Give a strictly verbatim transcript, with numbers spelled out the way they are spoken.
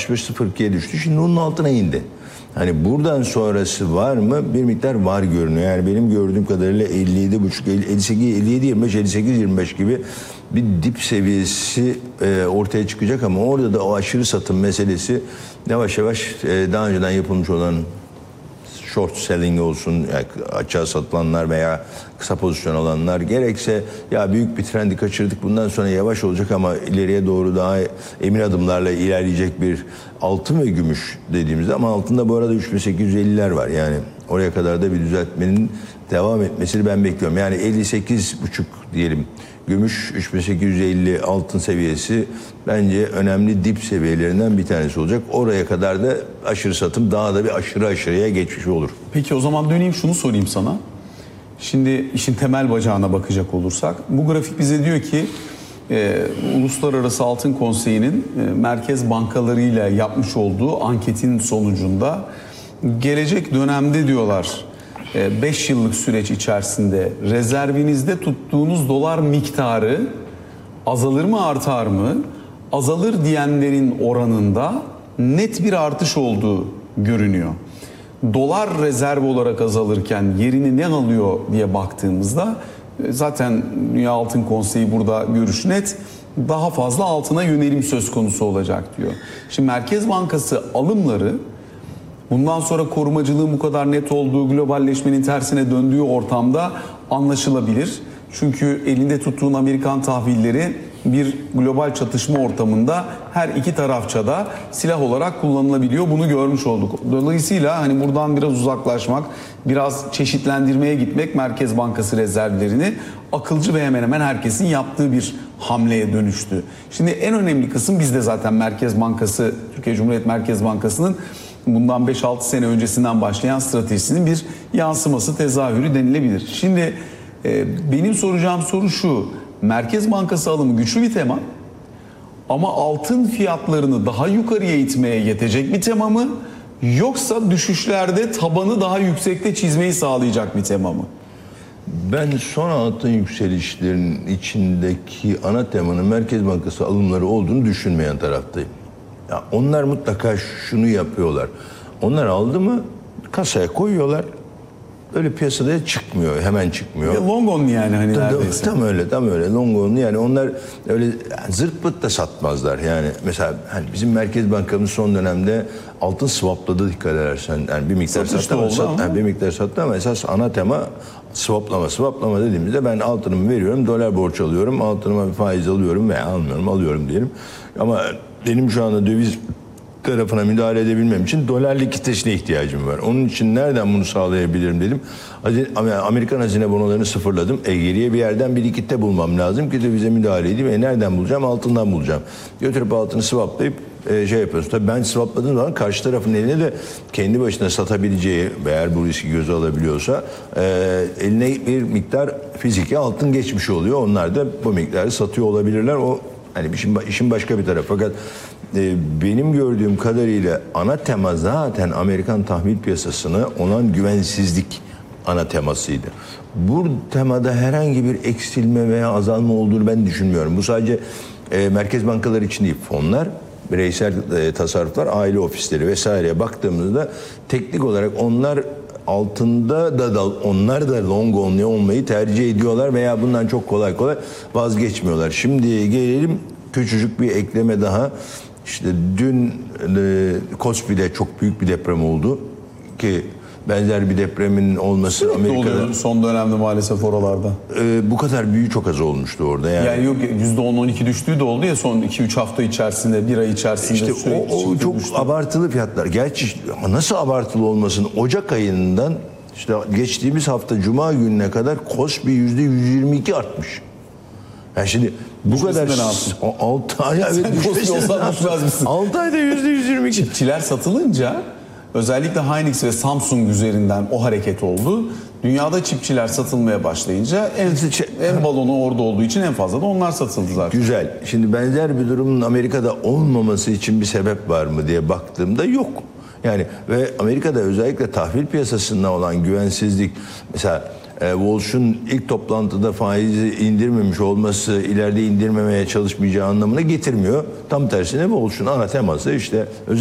altmış beş sıfır ikiye düştü. Şimdi onun altına indi. Hani buradan sonrası var mı? Bir miktar var görünüyor. Yani benim gördüğüm kadarıyla elli yedi buçuk, elli sekiz, elli yedi yirmi beş, elli sekiz yirmi beş gibi bir dip seviyesi e, ortaya çıkacak ama orada da o aşırı satım meselesi yavaş yavaş e, daha önceden yapılmış olan short selling olsun, yani açığa satılanlar veya kısa pozisyon alanlar, gerekse ya büyük bir trendi kaçırdık, bundan sonra yavaş olacak ama ileriye doğru daha emin adımlarla ilerleyecek bir altın ve gümüş dediğimizde, ama altında bu arada üç bin sekiz yüz elliler var, yani oraya kadar da bir düzeltmenin devam etmesini ben bekliyorum. Yani elli sekiz buçuk diyelim gümüş, üç bin sekiz yüz elli altın seviyesi bence önemli dip seviyelerinden bir tanesi olacak. Oraya kadar da aşırı satım daha da bir aşırı aşırıya geçmiş olur. Peki o zaman döneyim şunu sorayım sana. Şimdi işin temel bacağına bakacak olursak, bu grafik bize diyor ki e, Uluslararası Altın Konseyi'nin e, merkez bankalarıyla yapmış olduğu anketin sonucunda gelecek dönemde diyorlar beş yıllık süreç içerisinde rezervinizde tuttuğunuz dolar miktarı azalır mı artar mı? Azalır diyenlerin oranında net bir artış olduğu görünüyor. Dolar rezerv olarak azalırken yerini ne alıyor diye baktığımızda zaten Dünya Altın Konseyi burada görüş net, daha fazla altına yönelim söz konusu olacak diyor. Şimdi Merkez Bankası alımları bundan sonra korumacılığın bu kadar net olduğu, globalleşmenin tersine döndüğü ortamda anlaşılabilir. Çünkü elinde tuttuğun Amerikan tahvilleri bir global çatışma ortamında her iki tarafça da silah olarak kullanılabiliyor. Bunu görmüş olduk. Dolayısıyla hani buradan biraz uzaklaşmak, biraz çeşitlendirmeye gitmek Merkez Bankası rezervlerini akılcı ve hemen hemen herkesin yaptığı bir hamleye dönüştü. Şimdi en önemli kısım, bizde zaten Merkez Bankası, Türkiye Cumhuriyet Merkez Bankası'nın bundan beş altı sene öncesinden başlayan stratejisinin bir yansıması, tezahürü denilebilir. Şimdi e, benim soracağım soru şu: Merkez Bankası alımı güçlü bir tema ama altın fiyatlarını daha yukarıya itmeye yetecek bir tema mı, yoksa düşüşlerde tabanı daha yüksekte çizmeyi sağlayacak bir tema mı? Ben son altın yükselişlerinin içindeki ana temanın Merkez Bankası alımları olduğunu düşünmeyen taraftayım. Ya onlar mutlaka şunu yapıyorlar. Onlar aldı mı kasaya koyuyorlar. Öyle piyasada çıkmıyor, hemen çıkmıyor. Long onlu yani hani tam, neredeyse. Tam öyle, tam öyle long onlu, yani onlar öyle yani zırt pırt da satmazlar. Yani mesela hani bizim Merkez Bankamız son dönemde altın swapladı, dikkat edersen. Yani bir miktar sattı ama, sat, yani bir miktar sattı ama esas ana tema swaplama. Swaplama dediğimizde ben altınımı veriyorum, dolar borç alıyorum, altınıma bir faiz alıyorum veya almıyorum, alıyorum diyelim. Ama benim şu anda döviz tarafına müdahale edebilmem için dolar likiditesine ihtiyacım var. Onun için nereden bunu sağlayabilirim dedim. Amerikan hazine bonolarını sıfırladım. E geriye bir yerden bir likitte bulmam lazım ki dövize müdahale edeyim. E nereden bulacağım? Altından bulacağım. Götürüp altını swaplayıp e, şey yapıyorsun. Tabii ben swapladığım zaman karşı tarafın eline de kendi başına satabileceği, eğer bu riski göze alabiliyorsa e, eline bir miktar fiziki altın geçmiş oluyor. Onlar da bu miktarı satıyor olabilirler. O hani işin, işin başka bir tarafı. Fakat e, benim gördüğüm kadarıyla ana tema zaten Amerikan tahvil piyasasına olan güvensizlik ana temasıydı. Bu temada herhangi bir eksilme veya azalma olduğunu ben düşünmüyorum. Bu sadece e, merkez bankaları için değil, fonlar, bireysel e, tasarruflar, aile ofisleri vesaireye baktığımızda teknik olarak onlar altında da, da onlar da long only olmayı tercih ediyorlar veya bundan çok kolay kolay vazgeçmiyorlar. Şimdi gelelim küçücük bir ekleme daha. İşte dün e, Kospi'de çok büyük bir deprem oldu ki benzer bir depremin olması Sürekli Amerika'da oluyor son dönemde maalesef oralarda. E, bu kadar büyüğü çok az olmuştu orada. Yani, yani yok yüzde on on iki düştüğü de oldu ya son iki üç hafta içerisinde, bir ay içerisinde. İşte o, o çok düştü. Abartılı fiyatlar. Gerçi ama nasıl abartılı olmasın? Ocak ayından işte geçtiğimiz hafta Cuma gününe kadar Kospi yüzde yüz yirmi iki artmış. Yani şimdi bu düşmesine kadar altı ay altı ayda yüzde yüz yirmi iki. Çipçiler satılınca özellikle Hynix ve Samsung üzerinden o hareket oldu. Dünyada çipçiler satılmaya başlayınca en, en balonu orada olduğu için en fazla da onlar satıldı zaten. Güzel. Şimdi benzer bir durumun Amerika'da olmaması için bir sebep var mı diye baktığımda yok. Yani ve Amerika'da özellikle tahvil piyasasında olan güvensizlik, mesela Walsh'un ilk toplantıda faizi indirmemiş olması ileride indirmemeye çalışmayacağı anlamına getirmiyor. Tam tersine Walsh'un ana teması işte özellikle